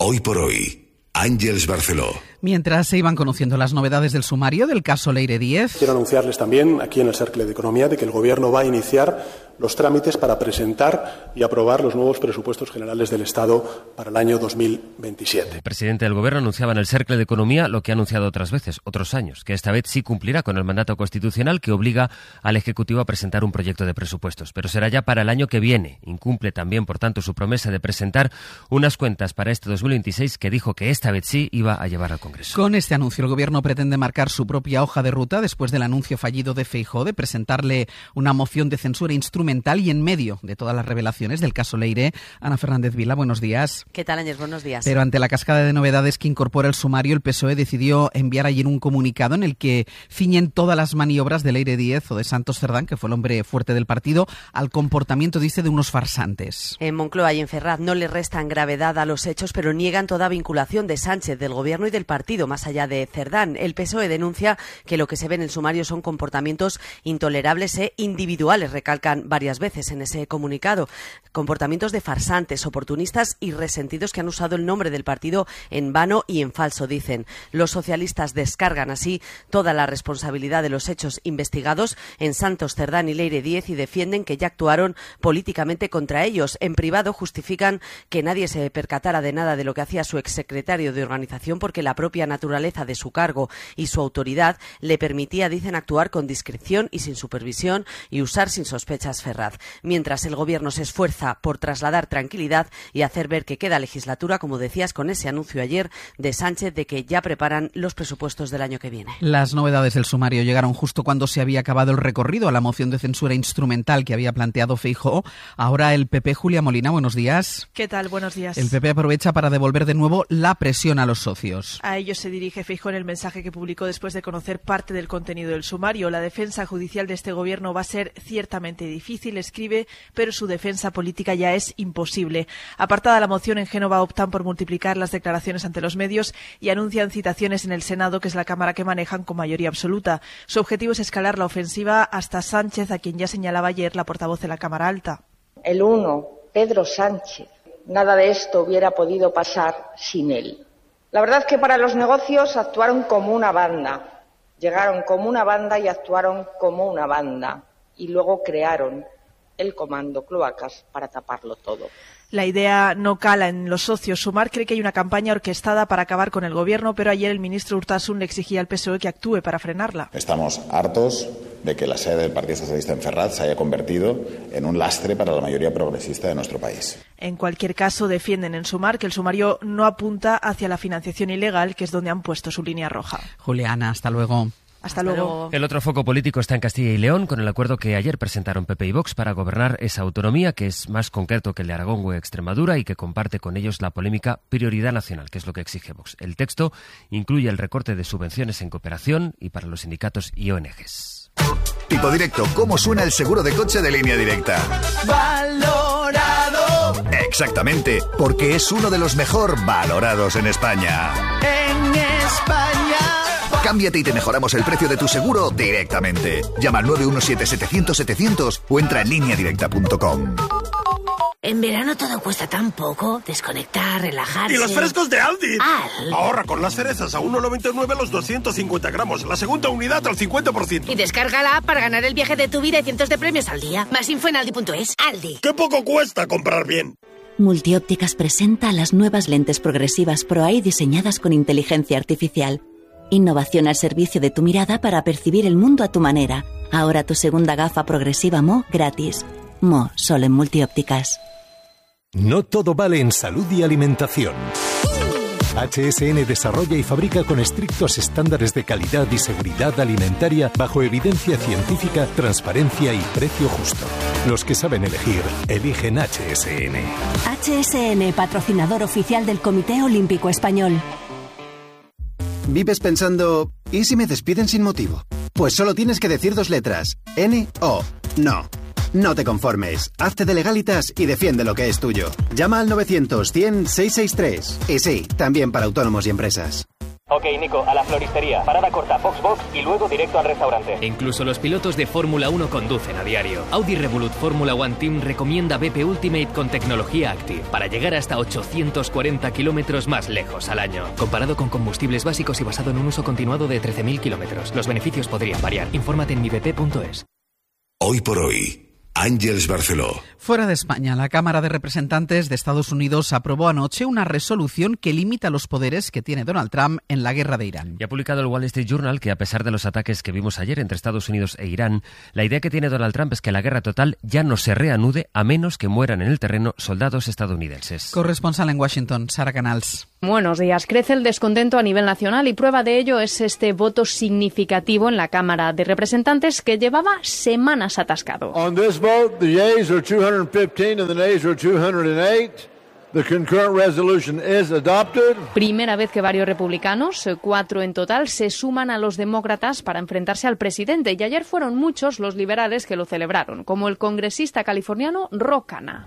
Hoy por hoy, Àngels Barceló. Mientras se iban conociendo las novedades del sumario del caso Leire Díez. Quiero anunciarles también, aquí en el Cercle de Economía, de que el Gobierno va a iniciar los trámites para presentar y aprobar los nuevos presupuestos generales del Estado para el año 2027. El presidente del Gobierno anunciaba en el Cercle de Economía lo que ha anunciado otras veces, otros años, que esta vez sí cumplirá con el mandato constitucional que obliga al Ejecutivo a presentar un proyecto de presupuestos, pero será ya para el año que viene. Incumple también, por tanto, su promesa de presentar unas cuentas para este 2026 que dijo que esta vez sí iba a llevar al Congreso. Con este anuncio, el Gobierno pretende marcar su propia hoja de ruta después del anuncio fallido de Feijóo de presentarle una moción de censura instrumental y en medio de todas las revelaciones del caso Leire. Ana Fernández Vila, buenos días. ¿Qué tal, Ángel? Buenos días. Pero ante la cascada de novedades que incorpora el sumario, el PSOE decidió enviar ayer un comunicado en el que ciñen todas las maniobras de Leire Díez o de Santos Cerdán, que fue el hombre fuerte del partido, al comportamiento, dice, de unos farsantes. En Moncloa y en Ferraz no le restan gravedad a los hechos, pero niegan toda vinculación de Sánchez, del Gobierno y del partido, más allá de Cerdán. El PSOE denuncia que lo que se ve en el sumario son comportamientos intolerables e individuales, recalcan varias veces en ese comunicado. Comportamientos de farsantes, oportunistas y resentidos que han usado el nombre del partido en vano y en falso, dicen. Los socialistas descargan así toda la responsabilidad de los hechos investigados en Santos Cerdán y Leire Díez y defienden que ya actuaron políticamente contra ellos. En privado justifican que nadie se percatara de nada de lo que hacía su exsecretario de organización porque la propia naturaleza de su cargo y su autoridad le permitía, dicen, actuar con discreción y sin supervisión y usar sin sospechas Ferraz. Mientras el Gobierno se esfuerza por trasladar tranquilidad y hacer ver que queda legislatura, como decías, con ese anuncio ayer de Sánchez de que ya preparan los presupuestos del año que viene. Las novedades del sumario llegaron justo cuando se había acabado el recorrido a la moción de censura instrumental que había planteado Feijóo. Ahora el PP, Julia Molina, buenos días. ¿Qué tal? Buenos días. El PP aprovecha para devolver de nuevo la presión a los socios. A ellos se dirige Feijóo en el mensaje que publicó después de conocer parte del contenido del sumario. La defensa judicial de este Gobierno va a ser ciertamente difícil, escribe, pero su defensa política ya es imposible. Apartada la moción, en Génova optan por multiplicar las declaraciones ante los medios y anuncian citaciones en el Senado, que es la Cámara que manejan con mayoría absoluta. Su objetivo es escalar la ofensiva hasta Sánchez, a quien ya señalaba ayer la portavoz de la Cámara Alta. El uno, Pedro Sánchez. Nada de esto hubiera podido pasar sin él. La verdad es que para los negocios actuaron como una banda. Llegaron como una banda y actuaron como una banda. Y luego crearon el comando Cloacas para taparlo todo. La idea no cala en los socios. Sumar cree que hay una campaña orquestada para acabar con el Gobierno, pero ayer el ministro Urtasun le exigía al PSOE que actúe para frenarla. Estamos hartos de que la sede del Partido Socialista en Ferraz se haya convertido en un lastre para la mayoría progresista de nuestro país. En cualquier caso, defienden en Sumar que el sumario no apunta hacia la financiación ilegal, que es donde han puesto su línea roja. Juliana, hasta luego. Hasta luego. El otro foco político está en Castilla y León, con el acuerdo que ayer presentaron PP y Vox para gobernar esa autonomía, que es más concreto que el de Aragón o Extremadura y que comparte con ellos la polémica prioridad nacional, que es lo que exige Vox. El texto incluye el recorte de subvenciones en cooperación y para los sindicatos y ONGs. Tipo Directo, ¿cómo suena el seguro de coche de Línea Directa? ¡Valorado! Exactamente, porque es uno de los mejor valorados en España. ¡En España! Cámbiate y te mejoramos el precio de tu seguro directamente. Llama al 917-700-700 o entra en lineadirecta.com. En verano todo cuesta tan poco. Desconectar, relajarse. ¡Y los frescos de Aldi! ¡Al! Ahorra con las cerezas a 1,99 los 250 gramos. La segunda unidad al 50%. Y descarga la app para ganar el viaje de tu vida y cientos de premios al día. Más info en aldi.es. Aldi. ¡Qué poco cuesta comprar bien! Multiópticas presenta las nuevas lentes progresivas Pro Eye diseñadas con inteligencia artificial. Innovación al servicio de tu mirada para percibir el mundo a tu manera. Ahora tu segunda gafa progresiva Mo gratis. Mo, solo en Multiópticas. No todo vale en salud y alimentación. HSN desarrolla y fabrica con estrictos estándares de calidad y seguridad alimentaria bajo evidencia científica, transparencia y precio justo. Los que saben elegir, eligen HSN. HSN, patrocinador oficial del Comité Olímpico Español. ¿Vives pensando, ¿y si me despiden sin motivo? Pues solo tienes que decir 2 letras, N-O, no. No te conformes, hazte de Legalitas y defiende lo que es tuyo. Llama al 900 100 663. Y sí, también para autónomos y empresas. Ok, Nico, a la floristería. Parada corta, box y luego directo al restaurante. Incluso los pilotos de Fórmula 1 conducen a diario. Audi Revolut Fórmula One Team recomienda BP Ultimate con tecnología Active para llegar hasta 840 kilómetros más lejos al año. Comparado con combustibles básicos y basado en un uso continuado de 13.000 kilómetros. Los beneficios podrían variar. Infórmate en mibp.es. Hoy por hoy, Ángeles Barceló. Fuera de España, la Cámara de Representantes de Estados Unidos aprobó anoche una resolución que limita los poderes que tiene Donald Trump en la guerra de Irán. Y ha publicado el Wall Street Journal que, a pesar de los ataques que vimos ayer entre Estados Unidos e Irán, la idea que tiene Donald Trump es que la guerra total ya no se reanude a menos que mueran en el terreno soldados estadounidenses. Corresponsal en Washington, Sara Canals. Buenos días. Crece el descontento a nivel nacional y prueba de ello es este voto significativo en la Cámara de Representantes que llevaba semanas atascado. On this vote, the yeas are 215 and the nays are 208. The concurrent resolution is adopted. Primera vez que varios republicanos, 4 en total, se suman a los demócratas para enfrentarse al presidente. Y ayer fueron muchos los liberales que lo celebraron, como el congresista californiano Ro Khanna.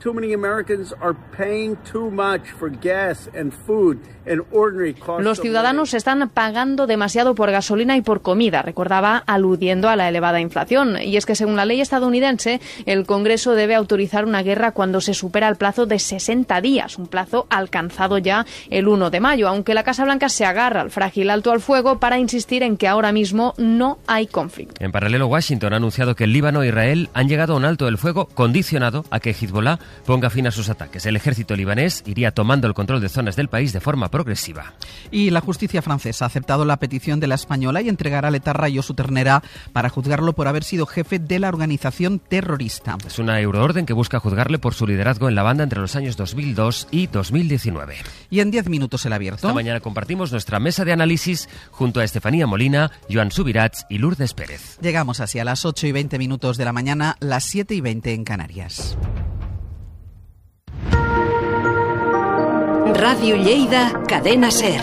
Los ciudadanos están pagando demasiado por gasolina y por comida, recordaba, aludiendo a la elevada inflación. Y es que según la ley estadounidense, el Congreso debe autorizar una guerra cuando se supera el plazo de 60 días. Un plazo alcanzado ya el 1 de mayo, aunque la Casa Blanca se agarra al frágil alto al fuego para insistir en que ahora mismo no hay conflicto. En paralelo, Washington ha anunciado que el Líbano e Israel han llegado a un alto del fuego condicionado a que Hezbollah ponga fin a sus ataques. El ejército libanés iría tomando el control de zonas del país de forma progresiva. Y la justicia francesa ha aceptado la petición de la española y entregará a Letarra y Josu Ternera para juzgarlo por haber sido jefe de la organización terrorista. Es una euroorden que busca juzgarle por su liderazgo en la banda entre los años 2002 y 2019. Y en 10 minutos el abierto. Esta mañana compartimos nuestra mesa de análisis junto a Estefanía Molina, Joan Subirats y Lourdes Pérez. Llegamos así a las 8:20 de la mañana, las 7:20 en Canarias. Ràdio Lleida, Cadena SER.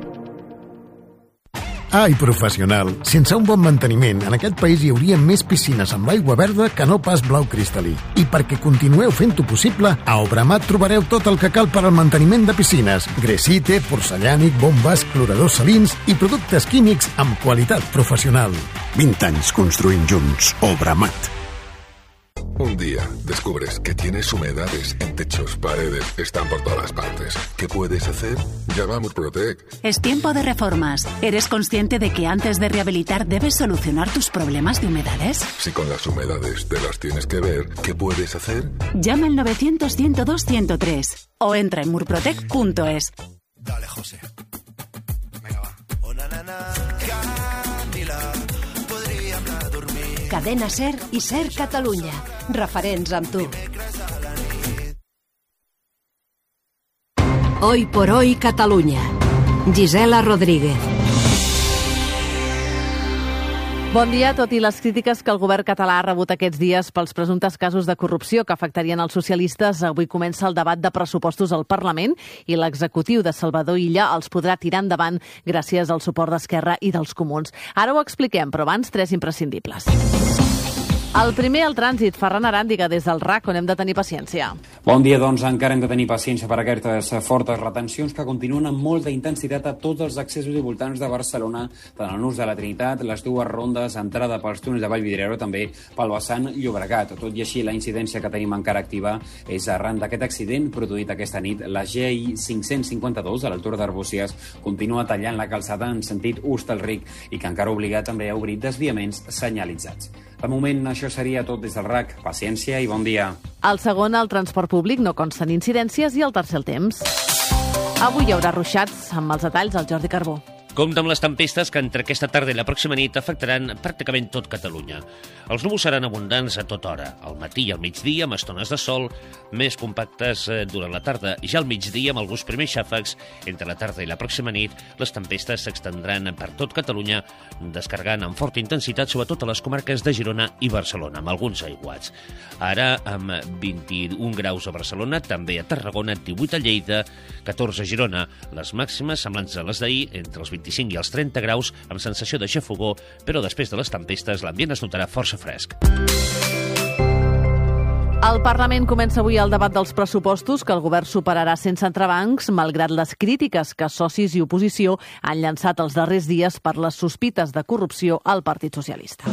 Ai, professional, sense un bon manteniment, en aquest país hi hauria més piscines amb aigua verda que no pas blau cristal·lí. I perquè continueu fent-ho possible, a Obramat trobareu tot el que cal per al manteniment de piscines. Gresite, porcellànic, bombes, cloradors salins i productes químics amb qualitat professional. 20 anys construint junts. Obramat. Un día descubres que tienes humedades en techos, paredes, están por todas partes. ¿Qué puedes hacer? Llama a Murprotec. Es tiempo de reformas. ¿Eres consciente de que antes de rehabilitar debes solucionar tus problemas de humedades? Si con las humedades te las tienes que ver, ¿qué puedes hacer? Llama al 900-102-103 o entra en murprotec.es. Dale, José. Venga, va. Oh, na, na, na. Camila, podríem anar a dormir. Cadena SER i SER Catalunya. Referents amb tu. Hoy por hoy Catalunya. Gisela Rodríguez. Bon dia. Tot i les crítiques que el govern català ha rebut aquests dies pels presumptes casos de corrupció que afectarien els socialistes, avui comença el debat de pressupostos al Parlament i l'executiu de Salvador Illa els podrà tirar endavant gràcies al suport d'Esquerra i dels Comuns. Ara ho expliquem, però abans 3 imprescindibles. El primer, el trànsit. Ferran Aràndiga, des del RAC, on hem de tenir paciència. Bon dia, doncs encara hem de tenir paciència per aquestes fortes retencions que continuen amb molta intensitat a tots els accessos i voltants de Barcelona, tant al nus de la Trinitat, les dues rondes, entrada pels túnels de Vallvidrera, també pel vessant Llobregat. Tot i així, la incidència que tenim encara activa és arran d'aquest accident produït aquesta nit. La GI 552, a l'altura d'Arbúcies, continua tallant la calçada en sentit Hostalric i que encara obliga també a obrir desviaments senyalitzats. De moment, això seria tot des del RAC. Paciència i bon dia. El segon, el transport públic, no consten incidències, i el tercer, el temps. Avui hi haurà ruixats, amb els detalls al Jordi Carbó. Compte amb les tempestes que entre aquesta tarda i la pròxima nit afectaran pràcticament tot Catalunya. Els núvols seran abundants a tota hora, al matí i al migdia amb estones de sol, més compactes durant la tarda. Ja al migdia, amb alguns primers xàfecs, entre la tarda i la pròxima nit, les tempestes s'extendran per tot Catalunya, descarregant amb forta intensitat, sobretot a les comarques de Girona i Barcelona, amb alguns aiguats. Ara, amb 21 graus a Barcelona, també a Tarragona, 18 a Lleida, 14 a Girona. Les màximes semblants a les d'ahir, entre els 25 i els 30 graus, amb sensació de xafogor, però després de les tempestes l'ambient es notarà força fresc. El Parlament comença avui el debat dels pressupostos que el govern superarà sense entrebancs, malgrat les crítiques que socis i oposició han llançat els darrers dies per les sospites de corrupció al Partit Socialista.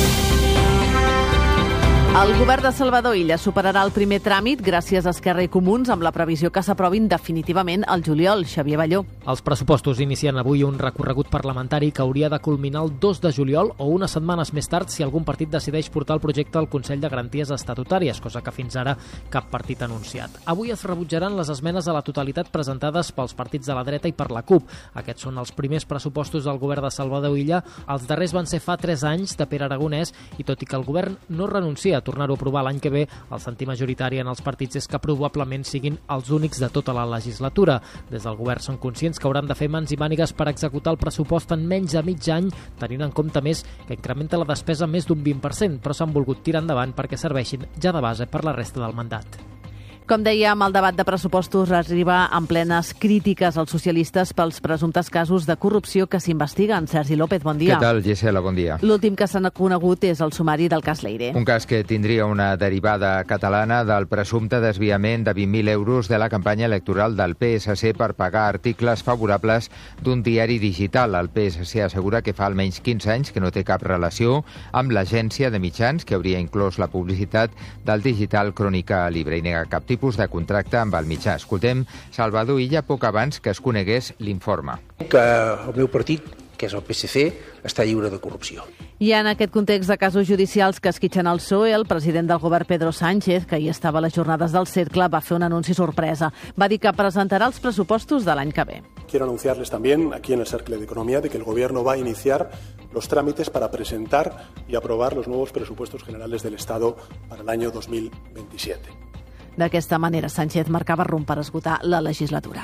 El govern de Salvador Illa superarà el primer tràmit gràcies a Esquerra i Comuns amb la previsió que s'aprovin definitivament al juliol. Xavier Balló. Els pressupostos inicien avui un recorregut parlamentari que hauria de culminar el 2 de juliol o unes setmanes més tard si algun partit decideix portar el projecte al Consell de Garanties Estatutàries, cosa que fins ara cap partit ha anunciat. Avui es rebutjaran les esmenes a la totalitat presentades pels partits de la dreta i per la CUP. Aquests són els primers pressupostos del govern de Salvador Illa. Els darrers van ser fa 3 anys de Pere Aragonès i tot i que el govern no renuncia a tornar-ho a aprovar l'any que ve, el sentir majoritari en els partits és que probablement siguin els únics de tota la legislatura. Des del govern són conscients que hauran de fer mans i mànigues per executar el pressupost en menys de mig any, tenint en compte més que incrementa la despesa més d'un 20%, però s'han volgut tirar endavant perquè serveixin ja de base per la resta del mandat. Com dèiem, el debat de pressupostos arriba en plenes crítiques als socialistes pels presumptes casos de corrupció que s'investiguen. Sergi López, bon dia. Què tal, Gisela? Bon dia. L'últim que s'ha conegut és el sumari del cas Leire. Un cas que tindria una derivada catalana del presumpte desviament de 20.000 euros de la campanya electoral del PSC per pagar articles favorables d'un diari digital. El PSC assegura que fa almenys 15 anys que no té cap relació amb l'agència de mitjans que hauria inclòs la publicitat del digital Crònica Libre i nega cap tipus de contracte amb el mitjà. Escoltem Salvador Illa poc abans que es conegués l'informe. Que el meu partit, que és el PSC, està lliure de corrupció. I en aquest context de casos judicials que esquitxen el PSOE, el president del govern Pedro Sánchez, que ahir estava a les jornades del Cercle, va fer un anunci sorpresa. Va dir que presentarà els pressupostos de l'any que ve. Quiero anunciarles también aquí en el Cercle de Economía de que el Gobierno va a iniciar los trámites para presentar y aprobar los nuevos presupuestos generales del Estado para el año 2027. D'aquesta manera, Sánchez marcava rumb per esgotar la legislatura.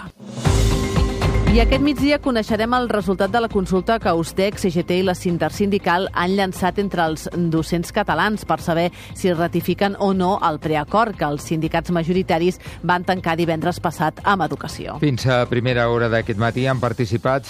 I aquest migdia coneixerem el resultat de la consulta que Ustec, CGT i la Intersindical han llançat entre els docents catalans per saber si ratifiquen o no el preacord que els sindicats majoritaris van tancar divendres passat amb Educació. Fins a primera hora d'aquest matí han participat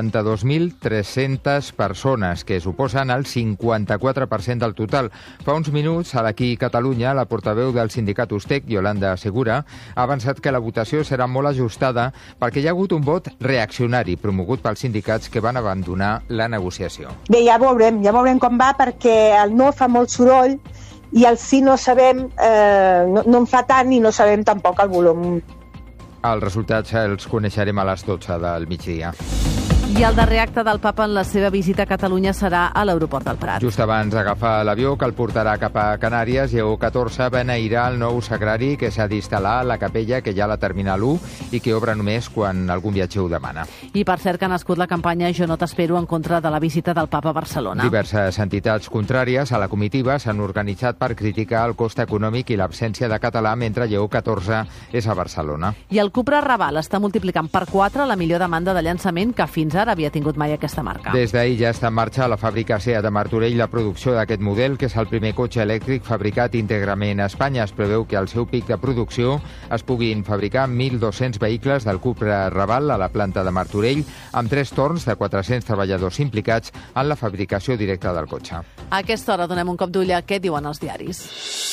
52.300 persones, que suposen el 54% del total. Fa uns minuts, a l'Aquí Catalunya, la portaveu del sindicat Ustec, Yolanda Segura, ha avançat que la votació serà molt ajustada perquè hi ha hagut un vot reaccionari promogut pels sindicats que van abandonar la negociació. Bé, ja veurem com va, perquè el no fa molt soroll i el sí no sabem, no en fa tant i no sabem tampoc el volum. Els resultats els coneixerem a les 12 del migdia. I el darrer acte del papa en la seva visita a Catalunya serà a l'aeroport del Prat. Just abans d'agafar l'avió que el portarà cap a Canàries, Lleó XIV beneirà el nou sagrari que s'ha d'instal·lar a la capella que hi ha a la Terminal 1 i que obre només quan algun viatger ho demana. I per cert que ha nascut la campanya Jo no t'espero en contra de la visita del papa a Barcelona. Diverses entitats contràries a la comitiva s'han organitzat per criticar el cost econòmic i l'absència de català mentre Lleó XIV és a Barcelona. I el Cupra Raval està multiplicant per 4 la millor demanda de llançament que fins ara havia tingut mai aquesta marca. Des d'ahir ja està en marxa a la fàbrica SEAT de Martorell la producció d'aquest model, que és el primer cotxe elèctric fabricat íntegrament a Espanya. Es preveu que al seu pic de producció es puguin fabricar 1.200 vehicles del Cupra Raval a la planta de Martorell, amb 3 torns de 400 treballadors implicats en la fabricació directa del cotxe. A aquesta hora donem un cop d'ull a què diuen els diaris.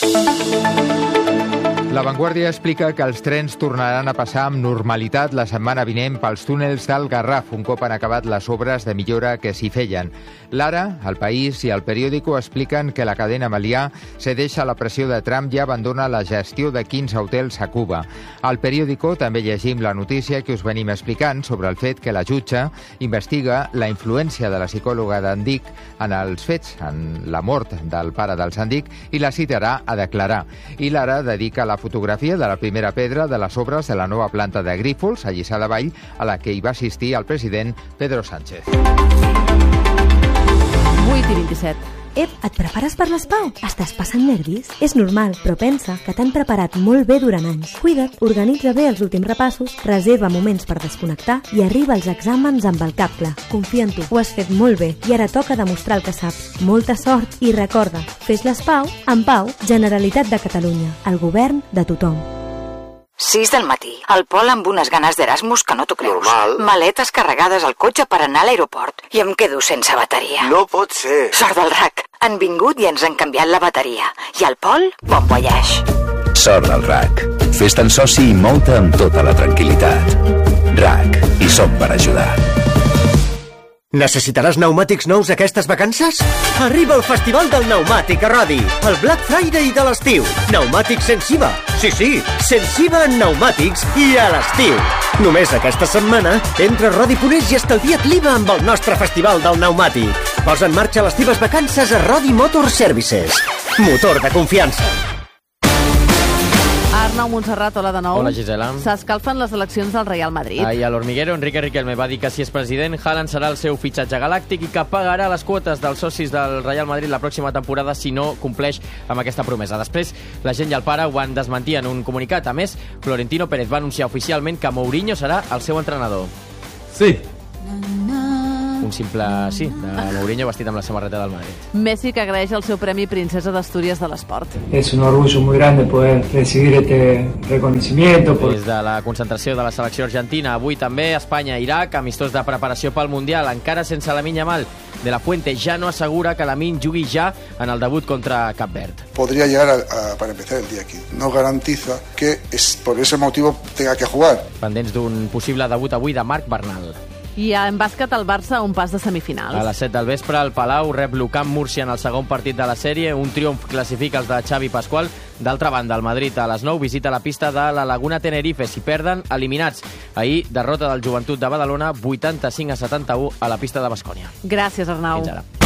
La Vanguardia explica que els trens tornaran a passar amb normalitat la setmana vinent pels túnels del Garraf, un cop han acabat les obres de millora que s'hi feien. L'Ara, El País i El Periódico expliquen que la cadena Melià cedeix a la pressió de Trump i abandona la gestió de 15 hotels a Cuba. Al Periódico també llegim la notícia que us venim explicant sobre el fet que la jutge investiga la influència de la psicòloga d'Andic en els fets, en la mort del pare del Sandic, i la citarà a declarar. I l'Ara dedica la fotografia de la primera pedra de les obres de la nova planta de Grífols, a Lliçà de Vall, a la que hi va assistir el president Pedro Sánchez. 8:27. Et prepares per l'ESPAU? Estàs passant nervis? És normal, però pensa que t'han preparat molt bé durant anys. Cuida't, organitza bé els últims repassos, reserva moments per desconnectar i arriba als exàmens amb el cap clar. Confia en tu, ho has fet molt bé i ara toca demostrar el que saps. Molta sort i recorda, fes l'ESPAU en pau, Generalitat de Catalunya, el govern de tothom. 6 del matí. El Pol amb unes ganes d'Erasmus que no t'ho creus. Normal. Maletes carregades al cotxe per anar a l'aeroport. I em quedo sense bateria. No pot ser. Sort del RAC. Han vingut i ens han canviat la bateria. I el Pol, bon voyage. Sort del RAC. Fes-te'n soci i mou-te amb tota la tranquil·litat. RAC. I som per ajudar. Necessitaràs pneumàtics nous aquestes vacances? Arriba el Festival del Pneumàtic a Rodi, el Black Friday de l'estiu. Pneumàtics sense IVA. Sí, sense IVA en pneumàtics i a l'estiu. Només aquesta setmana, entra a Rodi.es i estalvia't l'IVA amb el nostre Festival del Pneumàtic. Posa en marxa les teves vacances a Rodi Motor Services. Motor de confiança. Arnau Montserrat, hola de nou. Hola, Gisela. S'escalfen les eleccions del Real Madrid. Ahir a l'Hormiguero, Enrique Riquelme va dir que si és president, Haaland serà el seu fitxatge galàctic i que pagarà les quotes dels socis del Real Madrid la pròxima temporada si no compleix amb aquesta promesa. Després, la gent i el pare ho van desmentir en un comunicat. A més, Florentino Pérez va anunciar oficialment que Mourinho serà el seu entrenador. Sí. Un simple sí de Mourinho vestit amb la samarreta del Madrid. Messi que agraeix el seu Premi Princesa d'Astúries de l'Esport. Es un orgullo muy grande poder recibir este reconocimiento. Des de la concentració de la selecció argentina, avui també Espanya-Iraq, amistós de preparació pel Mundial, encara sense Lamine Yamal. De la Fuente ja no assegura que Lamine jugui ja en el debut contra Cap Verd. Podría llegar para empezar el día 15. No garantiza que por ese motivo tenga que jugar. Pendents d'un possible debut avui de Marc Bernal. I en bàsquet el Barça a un pas de semifinals. A les 7 del vespre el Palau rep l'Ucamp Múrcia en el segon partit de la sèrie. Un triomf classifica els de Xavi Pascual. D'altra banda, el Madrid a les 9 visita la pista de la Laguna Tenerife. Si perden, eliminats. Ahir, derrota del Joventut de Badalona, 85-71 a la pista de Baskonia. Gràcies, Arnau. Fins ara.